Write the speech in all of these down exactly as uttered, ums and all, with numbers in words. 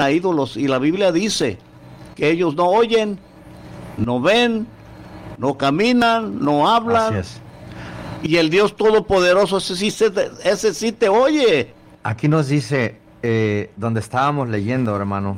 a ídolos, y la Biblia dice que ellos no oyen, no ven, no caminan, no hablan. Así es. Y el Dios Todopoderoso, ese sí, se, ese sí te oye. Aquí nos dice, eh, donde estábamos leyendo, hermano,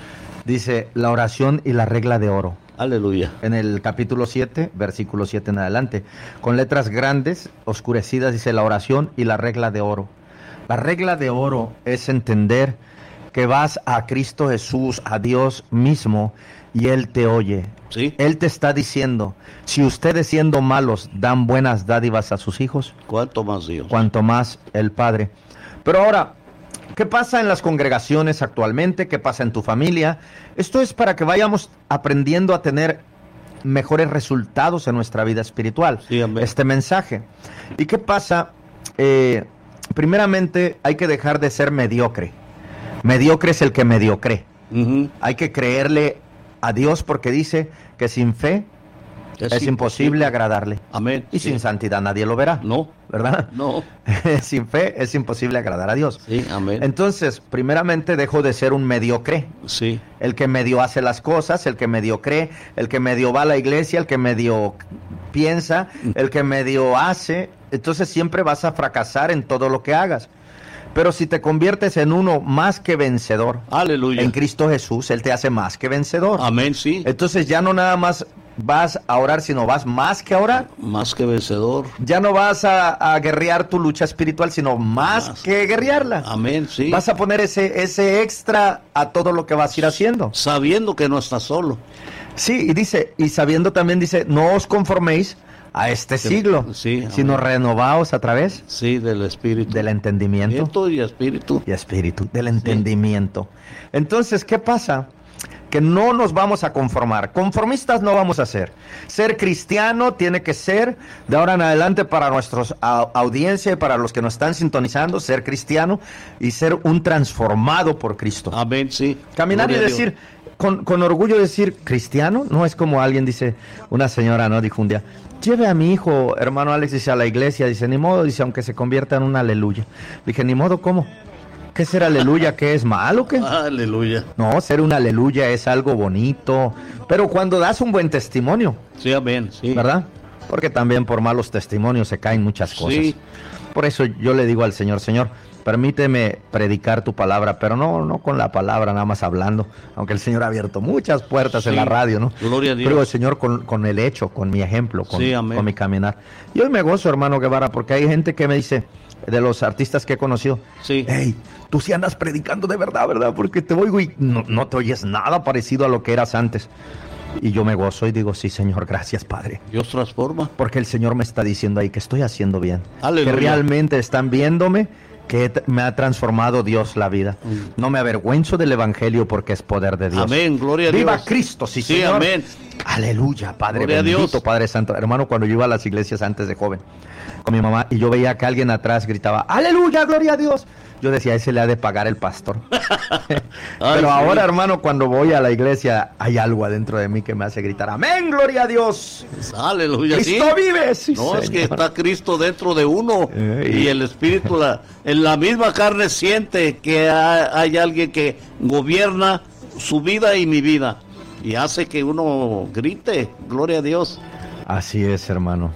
dice la oración y la regla de oro. Aleluya. En el capítulo siete, versículo siete en adelante, con letras grandes, oscurecidas, dice la oración y la regla de oro. La regla de oro es entender que vas a Cristo Jesús, a Dios mismo, y Él te oye. ¿Sí? Él te está diciendo, si ustedes siendo malos dan buenas dádivas a sus hijos, ¿cuánto más Dios? Cuanto más el Padre. Pero ahora, ¿qué pasa en las congregaciones actualmente? ¿Qué pasa en tu familia? Esto es para que vayamos aprendiendo a tener mejores resultados en nuestra vida espiritual. Sí, amén. Este mensaje. ¿Y qué pasa? Eh, primeramente, hay que dejar de ser mediocre. Mediocre es el que medio cree. Uh-huh. Hay que creerle a Dios porque dice que sin fe es, es imposible, imposible agradarle. Amén. Y sí. sin santidad nadie lo verá. No. ¿Verdad? No. Sin fe es imposible agradar a Dios. Sí, amén. Entonces, primeramente dejo de ser un mediocre. Sí. El que medio hace las cosas, el que medio cree, el que medio va a la iglesia, el que medio piensa, el que medio hace. Entonces siempre vas a fracasar en todo lo que hagas. Pero si te conviertes en uno más que vencedor, aleluya, en Cristo Jesús, Él te hace más que vencedor. Amén, sí. Entonces ya no nada más vas a orar, sino vas más que a orar. Más que vencedor. Ya no vas a, a guerrear tu lucha espiritual, sino más, más que guerrearla. Amén, sí. Vas a poner ese, ese extra a todo lo que vas a ir haciendo. Sabiendo que no estás solo. Sí, y dice, y sabiendo también dice, no os conforméis a este siglo, sí, sino renovaos a través sí, del espíritu, del entendimiento y espíritu y espíritu del entendimiento. Sí. Entonces, ¿qué pasa? Que no nos vamos a conformar. Conformistas no vamos a ser. Ser cristiano tiene que ser, de ahora en adelante, para nuestra audiencia y para los que nos están sintonizando, ser cristiano y ser un transformado por Cristo. Amén, sí. Caminar Gloria y decir, con, con orgullo decir, cristiano, no es como alguien dice, una señora, ¿no? Dijo un día, lleve a mi hijo, hermano Alex, dice, a la iglesia, dice, ni modo, dice, aunque se convierta en un aleluya. Dije, ni modo, ¿cómo? ¿Qué ser aleluya? ¿Qué es malo o qué? Aleluya. No, ser un aleluya es algo bonito, pero cuando das un buen testimonio. Sí, amén, sí. ¿Verdad? Porque también por malos testimonios se caen muchas cosas. Sí. Por eso yo le digo al Señor, Señor, permíteme predicar tu palabra, pero no, no con la palabra, nada más hablando, aunque el Señor ha abierto muchas puertas sí. en la radio, ¿no? Gloria a Dios. Pero el Señor con, con el hecho, con mi ejemplo, con, sí, amén. con mi caminar. Y hoy me gozo, hermano Guevara, porque hay gente que me dice, de los artistas que he conocido, sí. hey, tú sí andas predicando de verdad, ¿verdad? Porque te oigo y no, no te oyes nada parecido a lo que eras antes. Y yo me gozo y digo, sí, Señor, gracias, Padre. Dios transforma. Porque el Señor me está diciendo ahí que estoy haciendo bien. Aleluya. Que realmente están viéndome que me ha transformado Dios la vida. Mm. No me avergüenzo del Evangelio porque es poder de Dios. Amén, gloria a Dios. ¡Viva Cristo, sí, sí Señor! Amén. Aleluya, Padre gloria bendito, a Dios. Padre Santo. Hermano, cuando yo iba a las iglesias antes de joven, con mi mamá, y yo veía que alguien atrás gritaba, ¡aleluya, gloria a Dios! Yo decía, ese le ha de pagar el pastor. Ay, Pero sí. ahora, hermano, cuando voy a la iglesia, hay algo adentro de mí que me hace gritar, ¡amén, gloria a Dios! ¡Aleluya! ¡Cristo sí. vive! Sí, no, Señor. Es que está Cristo dentro de uno. Ey. Y el Espíritu, la, en la misma carne siente que hay, hay alguien que gobierna su vida y mi vida. Y hace que uno grite, ¡gloria a Dios! Así es, hermano.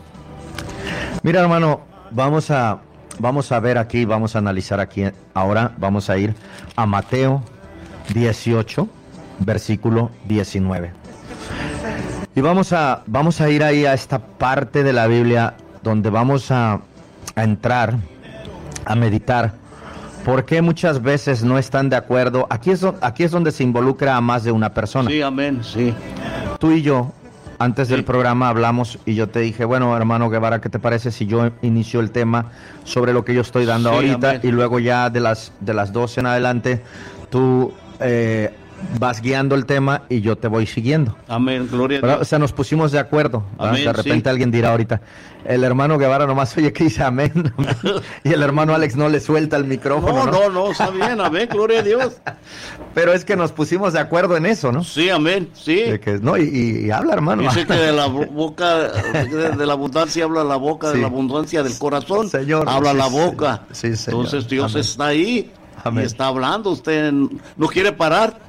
Mira, hermano, vamos a... Vamos a ver aquí, vamos a analizar aquí. Ahora vamos a ir a Mateo dieciocho, versículo diecinueve. Y vamos a, vamos a ir ahí a esta parte de la Biblia donde vamos a, a entrar, a meditar. ¿Por qué muchas veces no están de acuerdo? Aquí es, aquí es donde se involucra a más de una persona. Sí, amén, sí. Tú y yo, antes sí. del programa hablamos y yo te dije, bueno, hermano Guevara, ¿qué te parece si yo inicio el tema sobre lo que yo estoy dando sí, ahorita? amén. Y luego ya de las, de las doce en adelante, tú eh, vas guiando el tema y yo te voy siguiendo. Amén, gloria a Pero, Dios. o sea, nos pusimos de acuerdo. Amén, de repente sí. alguien dirá ahorita, el hermano Guevara nomás oye que dice amén, y el hermano Alex no le suelta el micrófono. No, no, no, no, está bien, amén, gloria a Dios. Pero es que nos pusimos de acuerdo en eso, ¿no? Sí, amén, sí. De que, no, y, y habla, hermano. Dice que de la boca, de, de la abundancia habla la boca, Sí. de la abundancia del corazón Señor, habla sí, la boca. sí, señor. Entonces Dios Amén. está ahí. Amén. Y está hablando, usted no quiere parar.